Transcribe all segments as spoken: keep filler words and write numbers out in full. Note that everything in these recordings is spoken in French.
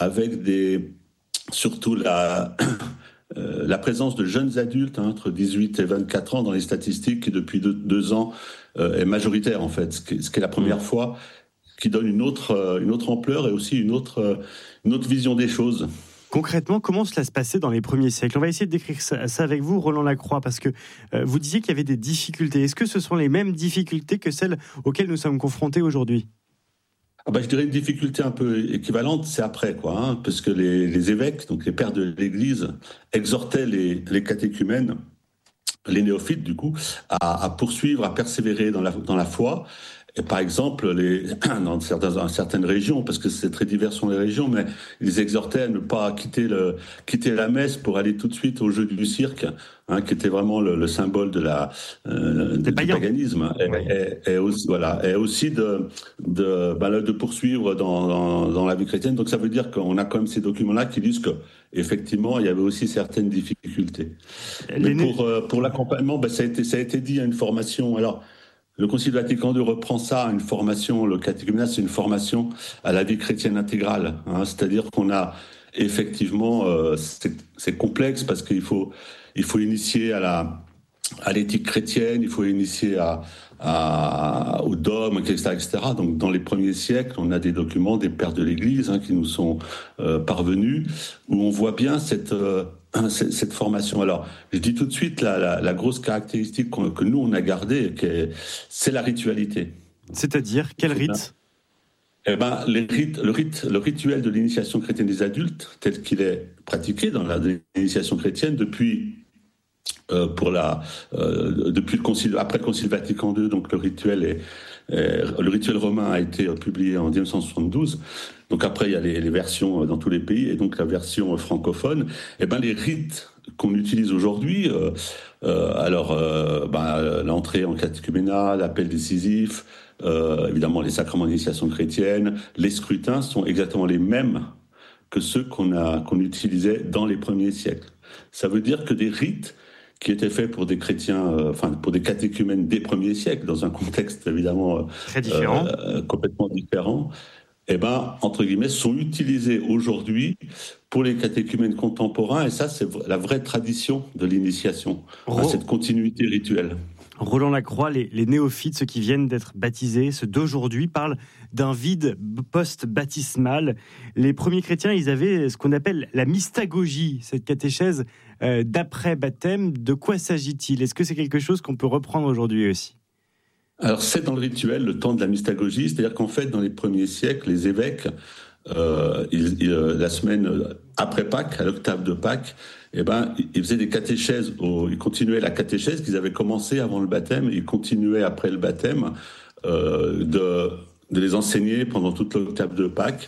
avec des, surtout la, euh, la présence de jeunes adultes, hein, entre dix-huit et vingt-quatre ans dans les statistiques, qui depuis deux, deux ans euh, est majoritaire en fait, ce qui, ce qui est la première mmh. fois, qui donne une autre, euh, une autre ampleur et aussi une autre, euh, une autre vision des choses. Concrètement, comment cela se passait dans les premiers siècles ? On va essayer de décrire ça, ça avec vous, Roland Lacroix, parce que euh, vous disiez qu'il y avait des difficultés. Est-ce que ce sont les mêmes difficultés que celles auxquelles nous sommes confrontés aujourd'hui ? Ah bah, je dirais une difficulté un peu équivalente, c'est après, quoi, hein, parce que les, les évêques, donc les pères de l'Église, exhortaient les, les catéchumènes, les néophytes du coup, à, à poursuivre, à persévérer dans la, dans la foi. Et par exemple, les, dans, certaines, dans certaines régions, parce que c'est très divers sur les régions, mais ils exhortaient à ne pas quitter, le, quitter la messe pour aller tout de suite au jeu du cirque, hein, qui était vraiment le, le symbole de la, euh, du paganisme. Et, ouais. et, et, aussi, voilà, et aussi de, de, ben, de poursuivre dans, dans, dans la vie chrétienne. Donc ça veut dire qu'on a quand même ces documents-là qui disent que effectivement, il y avait aussi certaines difficultés. Les Mais pour, euh, pour l'accompagnement, ben, ça, a été, ça a été dit à une formation. Alors, le Concile Vatican deux reprend ça, une formation, le catéchuménat, c'est une formation à la vie chrétienne intégrale. Hein, c'est-à-dire qu'on a effectivement, euh, c'est, c'est complexe parce qu'il faut, il faut initier à la, à l'éthique chrétienne, il faut initier à, à, au dogme, et cetera, et cetera. Donc, dans les premiers siècles, on a des documents des pères de l'Église hein, qui nous sont euh, parvenus, où on voit bien cette euh, cette formation. Alors, je dis tout de suite, la, la, la grosse caractéristique que nous, on a gardée, c'est la ritualité. C'est-à-dire, quel rite ? Eh ben, les rites, le, rite, le rituel de l'initiation chrétienne des adultes, tel qu'il est pratiqué dans la, l'initiation chrétienne depuis, euh, pour la, euh, depuis le concile, après le Concile Vatican deux, donc le rituel est, euh, le rituel romain a été publié en dix-neuf cent soixante-douze. Donc après, il y a les, les versions dans tous les pays, et donc la version francophone. Eh ben, les rites qu'on utilise aujourd'hui, euh, euh, alors euh, ben, l'entrée en catéchuménat, l'appel décisif, euh, évidemment les sacrements d'initiation chrétienne, les scrutins sont exactement les mêmes que ceux qu'on a qu'on utilisait dans les premiers siècles. Ça veut dire que des rites qui étaient faits pour des chrétiens, euh, enfin pour des catéchumènes des premiers siècles, dans un contexte évidemment euh, très différent, euh, complètement différent. Eh ben, entre guillemets, sont utilisés aujourd'hui pour les catéchumènes contemporains, et ça, c'est la vraie tradition de l'initiation, Ro- hein, cette continuité rituelle. Roland Lacroix, les, les néophytes, ceux qui viennent d'être baptisés, ceux d'aujourd'hui, parlent d'un vide post-baptismal. Les premiers chrétiens, ils avaient ce qu'on appelle la mystagogie, cette catéchèse euh, d'après-baptême. De quoi s'agit-il ? Est-ce que c'est quelque chose qu'on peut reprendre aujourd'hui aussi ? Alors, c'est dans le rituel, le temps de la mystagogie, c'est-à-dire qu'en fait, dans les premiers siècles, les évêques, euh, ils, ils, la semaine après Pâques, à l'octave de Pâques, eh ben, ils faisaient des catéchèses, au, ils continuaient la catéchèse qu'ils avaient commencé avant le baptême, ils continuaient après le baptême euh, de, de les enseigner pendant toute l'octave de Pâques.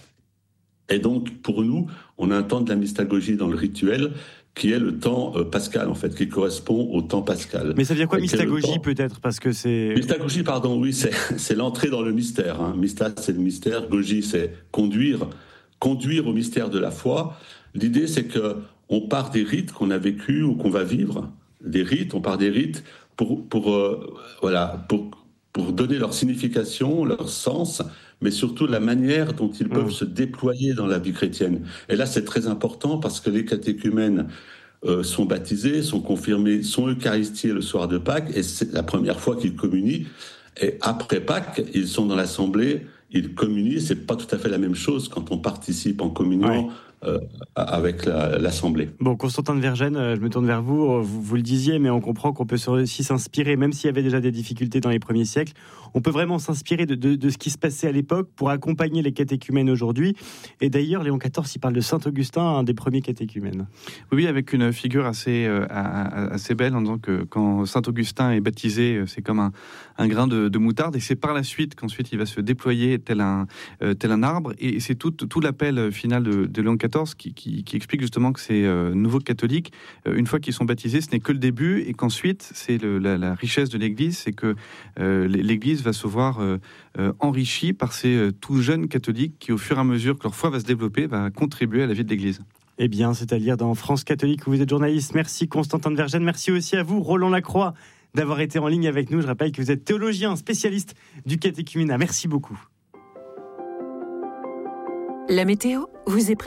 Et donc, pour nous, on a un temps de la mystagogie dans le rituel, qui est le temps euh, pascal, en fait, qui correspond au temps pascal. Mais ça veut dire quoi, mystagogie, peut-être, parce que c'est... Mystagogie, pardon, oui, c'est, c'est l'entrée dans le mystère. Hein. Mystas, c'est le mystère. Gogie, c'est conduire, conduire au mystère de la foi. L'idée, c'est que on part des rites qu'on a vécus ou qu'on va vivre. Des rites, on part des rites pour, pour, euh, voilà, pour, pour donner leur signification, leur sens, mais surtout la manière dont ils peuvent mmh. se déployer dans la vie chrétienne. Et là, c'est très important parce que les catéchumènes euh, sont baptisés, sont confirmés, sont eucharistiés le soir de Pâques, et c'est la première fois qu'ils communient. Et après Pâques, ils sont dans l'assemblée, ils communient. C'est pas tout à fait la même chose quand on participe en communion. Ouais. Euh, avec la, l'Assemblée. Bon, Constantin de Vergennes, je me tourne vers vous. vous. Vous le disiez, mais on comprend qu'on peut aussi s'inspirer, même s'il y avait déjà des difficultés dans les premiers siècles, on peut vraiment s'inspirer de, de, de ce qui se passait à l'époque pour accompagner les catéchumènes aujourd'hui. Et d'ailleurs, Léon quatorze, il parle de Saint Augustin, un des premiers catéchumènes. Oui, avec une figure assez, euh, assez belle, en disant que quand Saint Augustin est baptisé, c'est comme un, un grain de, de moutarde, et c'est par la suite qu'ensuite il va se déployer tel un, euh, tel un arbre, et c'est tout, tout l'appel final de, de Léon quatorze Qui, qui, qui explique justement que ces euh, nouveaux catholiques, euh, une fois qu'ils sont baptisés, ce n'est que le début, et qu'ensuite, c'est le, la, la richesse de l'Église, c'est que euh, l'Église va se voir euh, euh, enrichie par ces euh, tout jeunes catholiques qui, au fur et à mesure que leur foi va se développer, va contribuer à la vie de l'Église. Eh bien, c'est à lire dans France catholique, où vous êtes journaliste. Merci Constantin de Vergennes, merci aussi à vous, Roland Lacroix, d'avoir été en ligne avec nous. Je rappelle que vous êtes théologien, spécialiste du catéchuménat. Merci beaucoup. La météo vous est